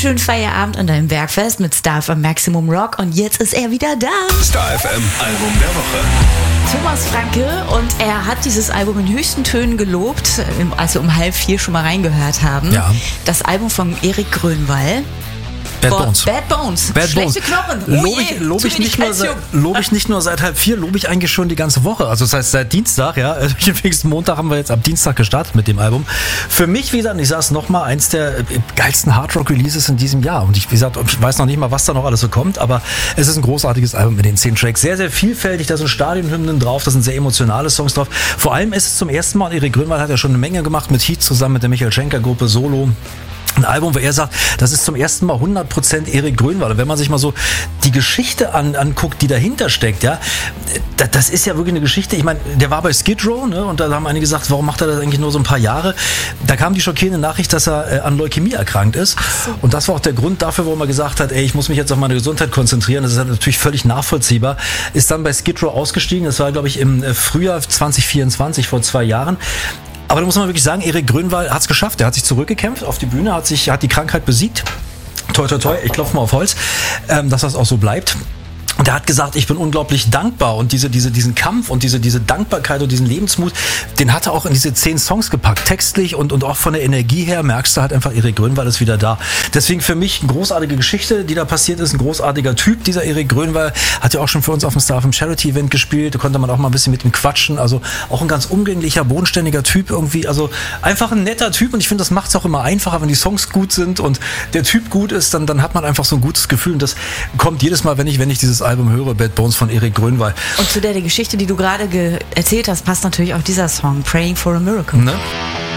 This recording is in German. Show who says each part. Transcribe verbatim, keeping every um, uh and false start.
Speaker 1: schönen Feierabend an deinem Bergfest mit Star F M Maximum Rock und jetzt ist er wieder da.
Speaker 2: Star F M Album der Woche.
Speaker 1: Thomas Franke, und er hat dieses Album in höchsten Tönen gelobt, als wir um halb vier schon mal reingehört haben.
Speaker 3: Ja.
Speaker 1: Das Album von Erik Grönwall.
Speaker 3: Bad Bones.
Speaker 1: Bad Bones.
Speaker 3: Bad
Speaker 1: Schlechte
Speaker 3: Bones.
Speaker 1: Knochen. Oh
Speaker 3: Lobe ich, lob ich, nicht nur seit- lob ich nicht nur seit halb vier, lobe ich eigentlich schon die ganze Woche. Also das heißt seit Dienstag, ja. Den nächsten Montag haben wir jetzt ab Dienstag gestartet mit dem Album. Für mich, wie gesagt, ich sage es nochmal, eins der geilsten Hardrock-Releases in diesem Jahr. Und ich, wie gesagt, ich weiß noch nicht mal, was da noch alles so kommt, aber es ist ein großartiges Album mit den zehn Tracks. Sehr, sehr vielfältig, da sind Stadionhymnen drauf, da sind sehr emotionale Songs drauf. Vor allem ist es zum ersten Mal, Erik Grönwall hat ja schon eine Menge gemacht mit Heat zusammen mit der Michael Schenker-Gruppe, Solo. Ein Album, wo er sagt, das ist zum ersten Mal hundert Prozent Erik Grönwall. Und wenn man sich mal so die Geschichte an, anguckt, die dahinter steckt, ja, das, das ist ja wirklich eine Geschichte. Ich meine, der war bei Skid Row, ne, und da haben einige gesagt, warum macht er das eigentlich nur so ein paar Jahre? Da kam die schockierende Nachricht, dass er äh, an Leukämie erkrankt ist. So. Und das war auch der Grund dafür, warum er gesagt hat, ey, ich muss mich jetzt auf meine Gesundheit konzentrieren. Das ist natürlich völlig nachvollziehbar. Ist dann bei Skid Row ausgestiegen. Das war, glaube ich, im Frühjahr zwanzig vierundzwanzig, vor zwei Jahren. Aber da muss man wirklich sagen, Erik Grönwall hat es geschafft. Er hat sich zurückgekämpft auf die Bühne, hat sich, hat die Krankheit besiegt. Toi, toi, toi, ich klopfe mal auf Holz, ähm, dass das auch so bleibt. Und er hat gesagt, ich bin unglaublich dankbar, und diese, diese, diesen Kampf und diese, diese Dankbarkeit und diesen Lebensmut, den hat er auch in diese zehn Songs gepackt. Textlich und, und auch von der Energie her merkst du halt einfach, Erik Grönwall ist wieder da. Deswegen für mich eine großartige Geschichte, die da passiert ist. Ein großartiger Typ, dieser Erik Grönwall. Hat ja auch schon für uns auf dem Star F M Charity Event gespielt. Da konnte man auch mal ein bisschen mit ihm quatschen. Also auch ein ganz umgänglicher, bodenständiger Typ irgendwie. Also einfach ein netter Typ, und ich finde, das macht es auch immer einfacher, wenn die Songs gut sind und der Typ gut ist, dann, dann hat man einfach so ein gutes Gefühl. Und das kommt jedes Mal, wenn ich, wenn ich dieses Album höre, Bad Bones von Erik Grönwall.
Speaker 1: Und zu der, der Geschichte, die du gerade ge- erzählt hast, passt natürlich auch dieser Song, Praying for a Miracle.
Speaker 3: Ne?